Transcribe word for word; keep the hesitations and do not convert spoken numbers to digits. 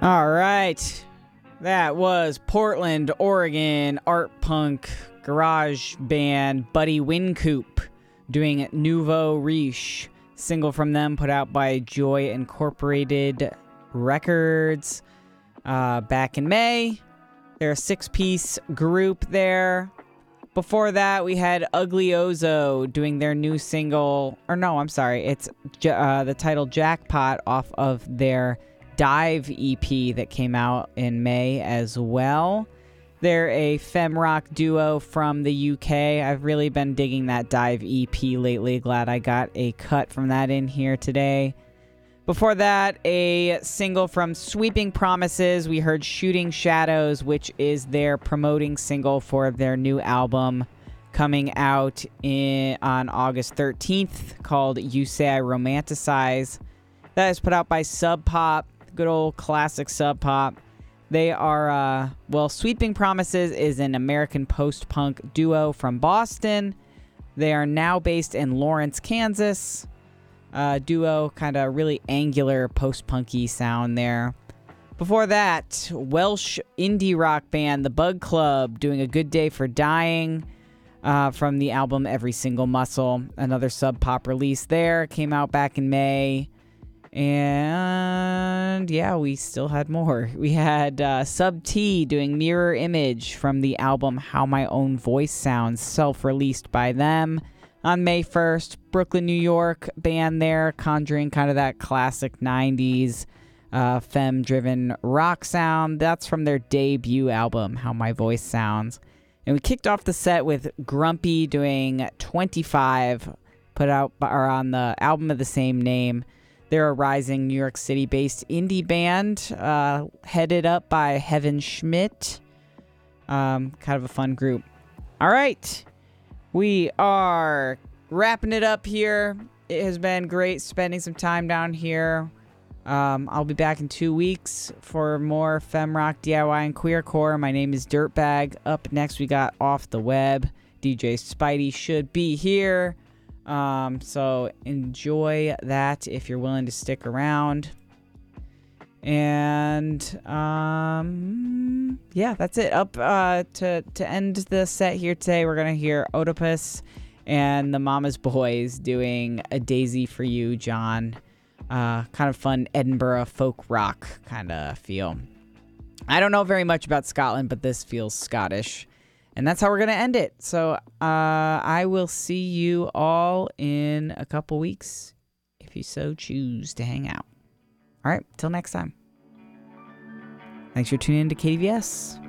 All right. That was Portland, Oregon art punk garage band Buddy Wincoop doing Nouveau Riche. Single from them put out by Joy Incorporated Records uh, back in May. They're a six-piece group there. Before that, we had Ugly Ozo doing their new single. Or no, I'm sorry. It's uh, the title Jackpot off of their Dive E P that came out in May as well. They're a femme rock duo from the U K. I've really been digging that Dive E P lately. Glad I got a cut from that in here today. Before that, a single from Sweeping Promises. We heard Shooting Shadows, which is their promoting single for their new album coming out in, on August thirteenth called You Say I Romanticize. That is put out by Sub Pop. Good old classic Sub Pop. They are, uh, well, Sweeping Promises is an American post-punk duo from Boston. They are now based in Lawrence, Kansas. Uh, duo, kind of really angular post-punky sound there. Before that, Welsh indie rock band The Bug Club doing A Good Day for Dying uh, from the album Every Single Muscle. Another Sub Pop release there. Came out back in May. And yeah, we still had more. We had uh, Sub T doing Mirror Image from the album How My Own Voice Sounds, self-released by them on May first. Brooklyn, New York band there, conjuring kind of that classic nineties uh, femme-driven rock sound. That's from their debut album, How My Voice Sounds. And we kicked off the set with Grumpy doing twenty-five, put out by, or on the album of the same name. They're a rising New York City-based indie band, uh, headed up by Heaven Schmidt. Um, kind of a fun group. All right. We are wrapping it up here. It has been great spending some time down here. Um, I'll be back in two weeks for more femme rock, D I Y, and queercore. My name is Dirtbag. Up next, we got Off the Web. D J Spidey should be here. Um, so enjoy that if you're willing to stick around. And um, yeah, that's it. Up uh, to to end the set here today, we're gonna hear Oedipus and the Mama's Boys doing A Daisy for You, John. Uh, kind of fun Edinburgh folk rock kind of feel. I don't know very much about Scotland, but this feels Scottish. And that's how we're going to end it. So uh, I will see you all in a couple weeks if you so choose to hang out. All right, till next time. Thanks for tuning in to K D V S.